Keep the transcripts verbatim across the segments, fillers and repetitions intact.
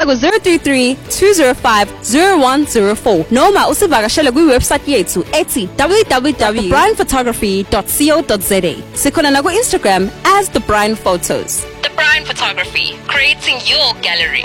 ku zero three three two zero five zero one zero four noma usivakashele kwiwebsite yethu ethi w w w dot the brian photography dot co dot za. Sikhona na ku Instagram as The Brian Photos. The Brian Photography, creating your gallery.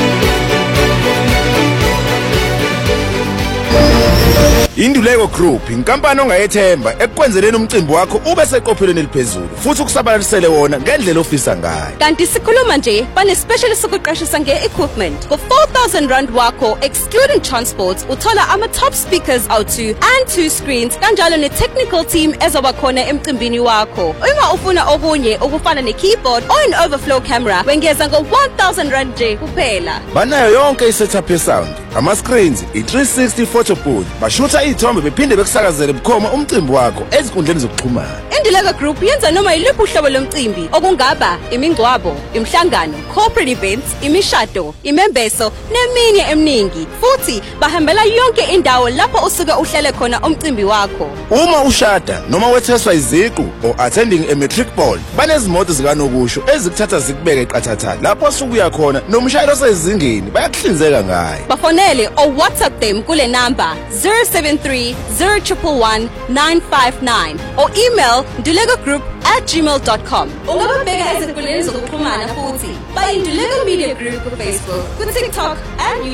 Induleko Group, inkampani ongayethemba ekwenzeleni umcimbi wakho ube seqophelweni eliphezulu futhi ukusabalalisele wona ngendlela ofisa ngayo. Kanti sikhuluma nje bane specialist sokuqashisa nge-equipment. Ku four thousand rand wakho excluding transport uthola ama top speakers awu two and two screens kanjalo ne-technical team ezoba khona emcimbini wakho. Uma ufuna okunye okufana ne-keyboard or an overflow camera wengeza ngo one thousand rand nje kuphela. Banayo yonke i-setup ye-sound, ama-screens, i-three sixty photo booth, bashutha ithombe bephinde bekusakazele bukhoma umcimbi wakho ezinkundleni zokuxhumana. Induleko Group yenza noma yiliphi uhlobo lomcimbi okungaba imingcwabo, imhlangano, corporate events, imishado, imembeso neminye eminingi. Futhi bahambela yonke indawo lapho usuke uhlele khona umcimbi wakho. Uma ushada noma wetheswa iziqu or attending a matric ball, banezimoto zikanokusho ezikuthatha zikubeke eqathatha lapho usukuya khona nomshayeli osezingeni bayakuhlinzeka ngayo. Bafonele or WhatsApp them kule number zero seven three zero one one nine five nine or email nduleko group at gmail dot com. Ungababheka ezinkundleni zokuxhumana futhi by Nduleko Media Group ku Facebook, ku TikTok and YouTube.